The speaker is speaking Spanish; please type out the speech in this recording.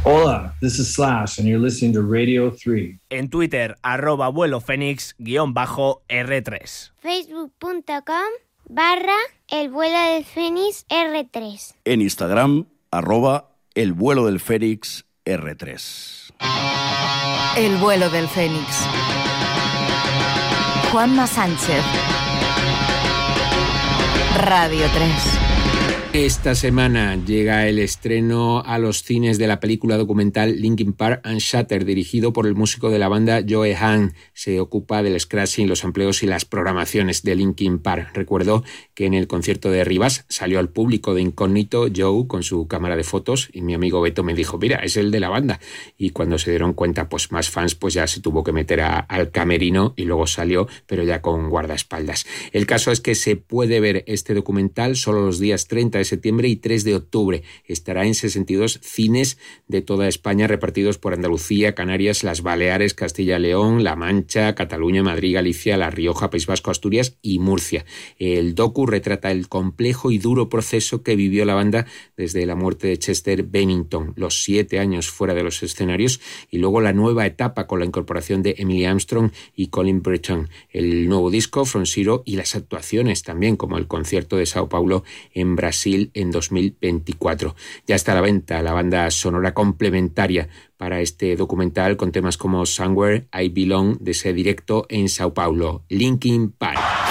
Hola, this is Slash and you're listening to Radio 3. En Twitter, @vuelofenix_R3. Facebook.com/El Vuelo del Fénix R3. En Instagram, @El Vuelo del Fénix R3. El Vuelo del Fénix. Juanma Sánchez. Radio 3. Esta semana llega el estreno a los cines de la película documental Linkin Park Unshattered, dirigido por el músico de la banda Joe Hahn. Se ocupa del scratching, los amplios y las programaciones de Linkin Park. Recuerdo que en el concierto de Rivas salió al público de incógnito Joe con su cámara de fotos y mi amigo Beto me dijo, mira, es el de la banda. Y cuando se dieron cuenta, pues más fans, pues ya se tuvo que meter al camerino y luego salió, pero ya con guardaespaldas. El caso es que se puede ver este documental solo los días 30 de septiembre y 3 de octubre. Estará en 62 cines de toda España repartidos por Andalucía, Canarias, las Baleares, Castilla y León, La Mancha, Cataluña, Madrid, Galicia, La Rioja, País Vasco, Asturias y Murcia. El docu retrata el complejo y duro proceso que vivió la banda desde la muerte de Chester Bennington, los 7 años fuera de los escenarios y luego la nueva etapa con la incorporación de Emily Armstrong y Colin Breton, el nuevo disco From Zero y las actuaciones también como el concierto de Sao Paulo en Brasil en 2024. Ya está a la venta la banda sonora complementaria para este documental con temas como Somewhere I Belong de ese directo en Sao Paulo, Linkin Park.